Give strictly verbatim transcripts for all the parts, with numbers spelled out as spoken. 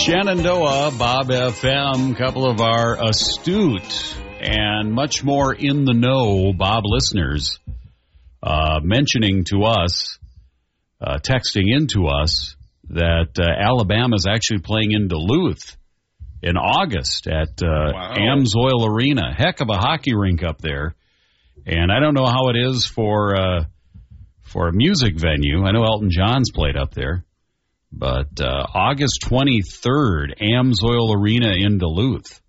Shenandoah, Bob F M, couple of our astute and much more in the know Bob listeners uh, mentioning to us, uh, texting into us, that uh, Alabama's actually playing in Duluth in August at uh, wow. Amsoil Arena. Heck of a hockey rink up there. And I don't know how it is for uh, for a music venue. I know Elton John's played up there. But uh, August twenty-third, Amsoil Arena in Duluth.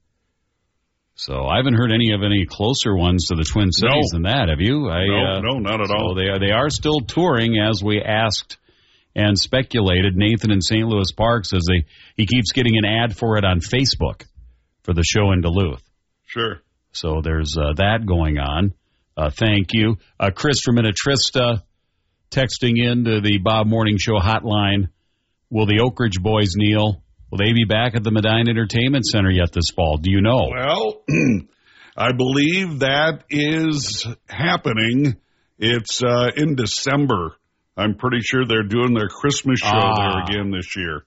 So I haven't heard any of any closer ones to the Twin Cities no. than that. Have you? I, no, uh, no, not at so all. They are, they are still touring, as we asked and speculated. Nathan in Saint Louis Park says they, he keeps getting an ad for it on Facebook for the show in Duluth. Sure. So there's uh, that going on. Uh, thank you. Uh, Chris from Minnetrista texting in to the Bob Morning Show hotline. Will the Oak Ridge boys, Neil, will they be back at the Medina Entertainment Center yet this fall? Do you know? Well, I believe that is happening. It's uh, in December. I'm pretty sure they're doing their Christmas show ah. there again this year.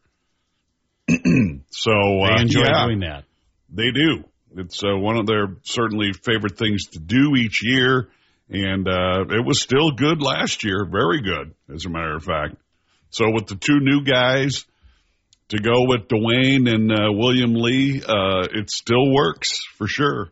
so uh, They enjoy yeah, doing that. They do. It's uh, one of their certainly favorite things to do each year. And uh, it was still good last year. Very good, as a matter of fact. So with the two new guys to go with Dwayne and uh, William Lee, uh, it still works for sure.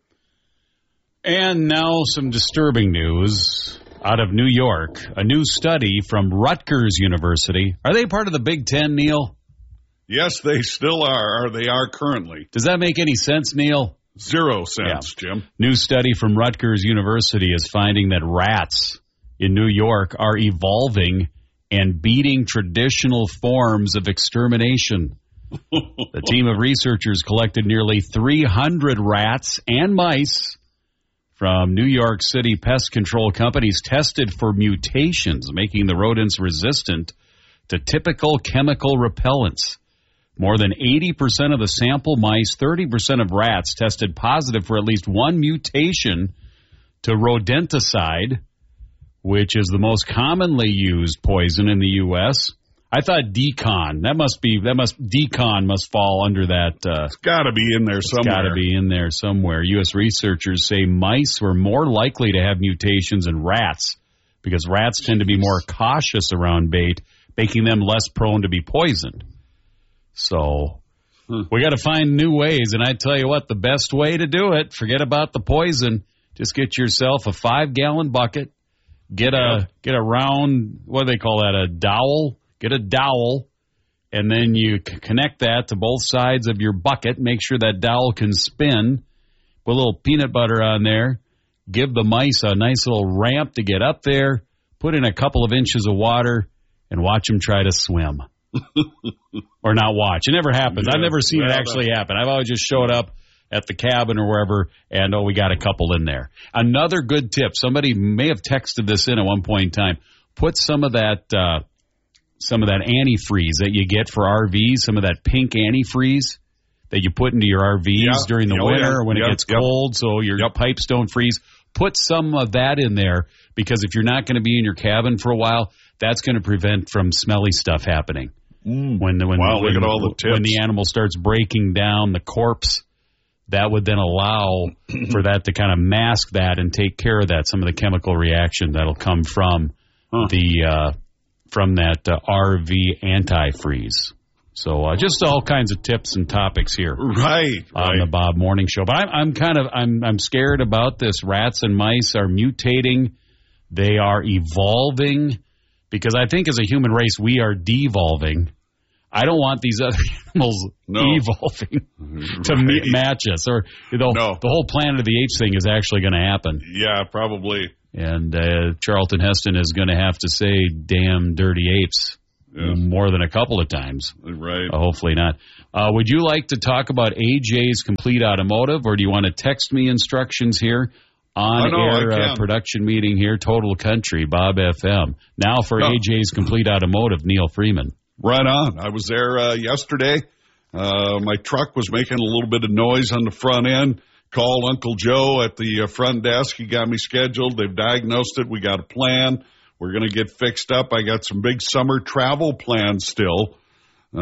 And now some disturbing news out of New York. A new study from Rutgers University. Are they part of the Big Ten, Neil? Yes, they still are. Or they are currently. Does that make any sense, Neil? Zero sense, yeah. Jim. New study from Rutgers University is finding that rats in New York are evolving and beating traditional forms of extermination. The team of researchers collected nearly three hundred rats and mice from New York City pest control companies, tested for mutations, making the rodents resistant to typical chemical repellents. More than eighty percent of the sample mice, thirty percent of rats tested positive for at least one mutation to rodenticide, which is the most commonly used poison in the U S I thought decon. That must be, that must, decon must fall under that. Uh, it's got to be in there somewhere. It's got to be in there somewhere. U S researchers say mice were more likely to have mutations than rats because rats tend to be more cautious around bait, making them less prone to be poisoned. So hmm. we got to find new ways. And I tell you what, the best way to do it, forget about the poison. Just get yourself a five gallon bucket. Get a get a round, what do they call that, a dowel? Get a dowel, and then you c- connect that to both sides of your bucket. Make sure that dowel can spin. Put a little peanut butter on there. Give the mice a nice little ramp to get up there. Put in a couple of inches of water, and watch them try to swim. Or not watch. It never happens. Yeah, I've never seen yeah, it actually happen. I've always just showed up at the cabin or wherever, and, oh, we got a couple in there. Another good tip, somebody may have texted this in at one point in time, put some of that uh, some of that antifreeze that you get for R Vs, some of that pink antifreeze that you put into your R Vs yeah. during the oh, winter yeah. or when yep. it gets yep. cold so your yep. pipes don't freeze. Put some of that in there because if you're not going to be in your cabin for a while, that's going to prevent from smelly stuff happening. Mm. When, when, wow, when, look at all the tips. When the animal starts breaking down the corpse, that would then allow for that to kind of mask that and take care of that, some of the chemical reaction that'll come from huh. the uh, from that uh, R V antifreeze. So uh, just all kinds of tips and topics here, right? On right. the Bob Morning Show. But I'm, I'm kind of I'm I'm scared about this. Rats and mice are mutating; they are evolving because I think as a human race we are devolving. I don't want these other animals no. evolving to right. meet, match us. Or you know, no. the whole Planet of the Apes thing is actually going to happen. Yeah, probably. And uh, Charlton Heston is going to have to say, damn dirty apes, yes. more than a couple of times. Right. Uh, hopefully not. Uh, would you like to talk about A J's Complete Automotive, or do you want to text me instructions here? On-air uh, production meeting here, Total Country, Bob F M. Now for no. A J's Complete Automotive, Neil Freeman. Right on. I was there uh, yesterday. Uh, my truck was making a little bit of noise on the front end. Called Uncle Joe at the uh, front desk. He got me scheduled. They've diagnosed it. We got a plan. We're going to get fixed up. I got some big summer travel plans still. Uh,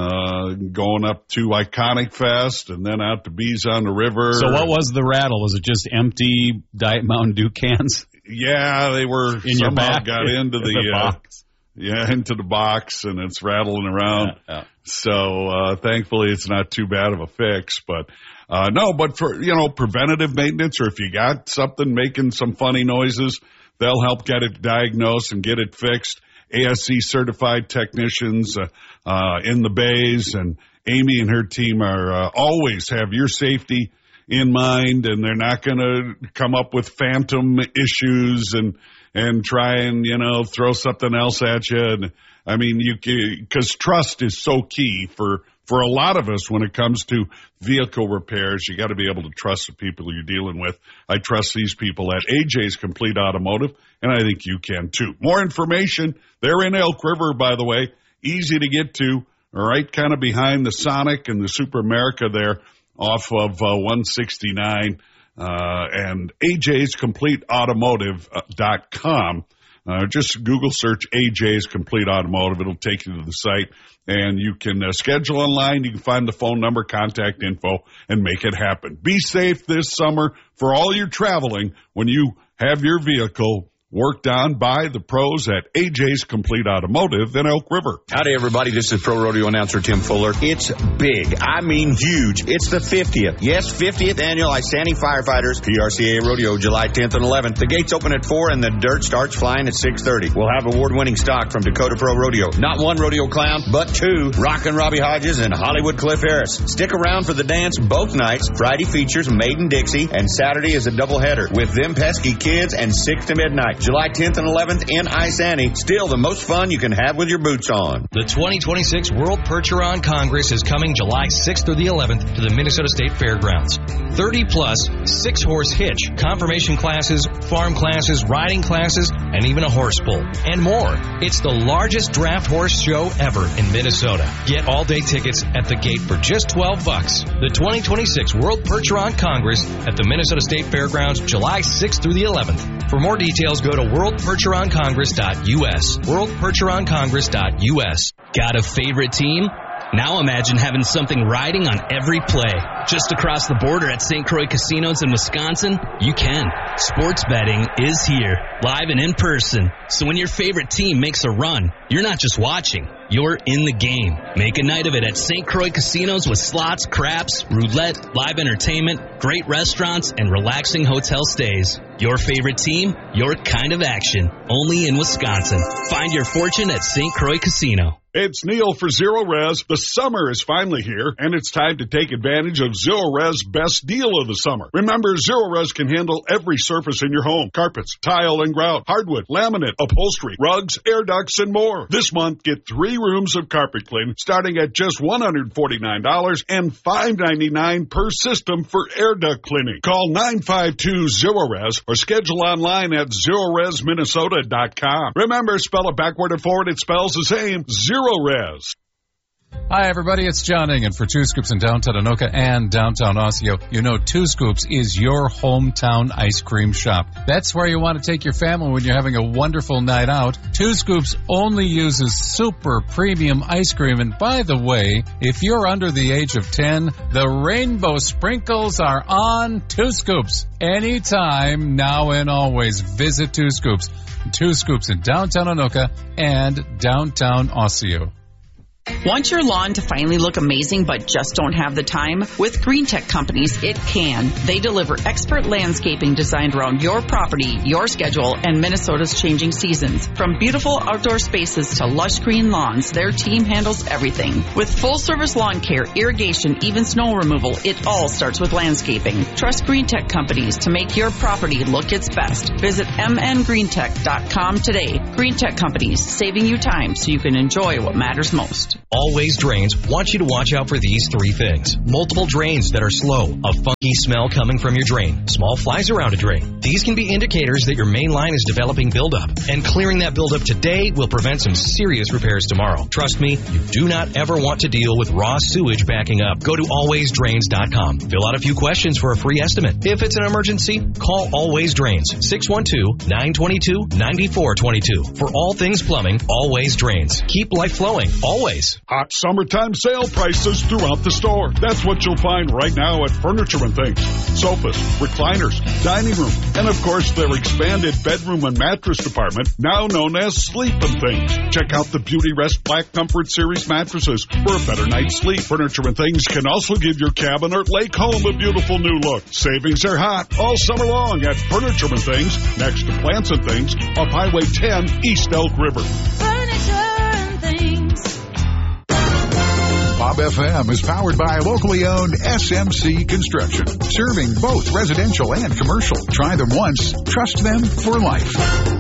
uh, going up to Iconic Fest and then out to Bees on the River. So what was the rattle? Was it just empty Diet Mountain Dew cans? Yeah, they were in your back. Got into the, the uh, box. Yeah, into the box, and it's rattling around. Yeah, yeah. So uh, thankfully, it's not too bad of a fix. But uh, no, but for you know preventative maintenance, or if you got something making some funny noises, they'll help get it diagnosed and get it fixed. A S C certified technicians uh, uh, in the bays, and Amy and her team are uh, always have your safety in mind, and they're not going to come up with phantom issues and and try and, you know, throw something else at you. And I mean, you because trust is so key for, for a lot of us when it comes to vehicle repairs. You got to be able to trust the people you're dealing with. I trust these people at A J's Complete Automotive, and I think you can too. More information, they're in Elk River, by the way, easy to get to, right kind of behind the Sonic and the Super America there off of uh, one sixty-nine. Uh, and A J's Complete Automotive dot com. Uh, just Google search A J's Complete Automotive. It'll take you to the site, and you can uh, schedule online. You can find the phone number, contact info, and make it happen. Be safe this summer for all your traveling when you have your vehicle worked on by the pros at A J's Complete Automotive in Elk River. Howdy, everybody. This is Pro Rodeo announcer Tim Fuller. It's big. I mean huge. It's the fiftieth. Yes, fiftieth Annual Isani Firefighters P R C A Rodeo, July tenth and eleventh. The gates open at four and the dirt starts flying at six thirty. We'll have award-winning stock from Dakota Pro Rodeo. Not one rodeo clown, but two. Rockin' Robbie Hodges and Hollywood Cliff Harris. Stick around for the dance both nights. Friday features Maiden Dixie, and Saturday is a doubleheader with Them Pesky Kids and six to midnight. July tenth and eleventh in Isani. Still the most fun you can have with your boots on. The twenty twenty-six World Percheron Congress is coming July sixth through the eleventh to the Minnesota State Fairgrounds. thirty plus six-horse hitch, confirmation classes, farm classes, riding classes, and even a horse pull. And more. It's the largest draft horse show ever in Minnesota. Get all-day tickets at the gate for just twelve bucks. The twenty twenty-six World Percheron Congress at the Minnesota State Fairgrounds, July sixth through the eleventh. For more details, go to world percheron congress dot u s. world percheron congress dot u s. Got a favorite team? Now imagine having something riding on every play. Just across the border at Saint Croix Casinos in Wisconsin, you can. Sports betting is here, live and in person. So when your favorite team makes a run, you're not just watching, you're in the game. Make a night of it at Saint Croix Casinos with slots, craps, roulette, live entertainment, great restaurants, and relaxing hotel stays. Your favorite team, your kind of action. Only in Wisconsin. Find your fortune at Saint Croix Casino. It's Neil for Zero Res. The summer is finally here, and it's time to take advantage of Zero Res' best deal of the summer. Remember, Zero Res can handle every surface in your home. Carpets, tile and grout, hardwood, laminate, upholstery, rugs, air ducts, and more. This month, get three rooms of carpet cleaning starting at just one hundred forty-nine dollars and five ninety-nine per system for air duct cleaning. Call nine five two zero res or schedule online at zero res minnesota dot com. Remember, spell it backward and forward. It spells the same, Zero Res. Hi, everybody. It's John Ingen for Two Scoops in downtown Anoka and downtown Osseo. You know, Two Scoops is your hometown ice cream shop. That's where you want to take your family when you're having a wonderful night out. Two Scoops only uses super premium ice cream. And by the way, if you're under the age of ten, the rainbow sprinkles are on Two Scoops. Anytime, now and always, visit Two Scoops. Two Scoops in downtown Anoka and downtown Osseo. Want your lawn to finally look amazing but just don't have the time? With Green Tech Companies, it can. They deliver expert landscaping designed around your property, your schedule, and Minnesota's changing seasons. From beautiful outdoor spaces to lush green lawns, their team handles everything. With full-service lawn care, irrigation, even snow removal, it all starts with landscaping. Trust Green Tech Companies to make your property look its best. Visit m n green tech dot com today. Green Tech Companies, saving you time so you can enjoy what matters most. Always Drains wants you to watch out for these three things. Multiple drains that are slow, a funky smell coming from your drain, small flies around a drain. These can be indicators that your main line is developing buildup, and clearing that buildup today will prevent some serious repairs tomorrow. Trust me, you do not ever want to deal with raw sewage backing up. Go to always drains dot com. Fill out a few questions for a free estimate. If it's an emergency, call Always Drains, six one two, nine two two, nine four two two. For all things plumbing, Always Drains. Keep life flowing, always. Hot summertime sale prices throughout the store. That's what you'll find right now at Furniture and Things. Sofas, recliners, dining room, and of course their expanded bedroom and mattress department, now known as Sleep and Things. Check out the Beauty Rest Black Comfort Series mattresses for a better night's sleep. Furniture and Things can also give your cabin or lake home a beautiful new look. Savings are hot all summer long at Furniture and Things, next to Plants and Things, off Highway ten, East Elk River. Furniture and Things. Bob F M is powered by locally owned S M C Construction, serving both residential and commercial. Try them once, trust them for life.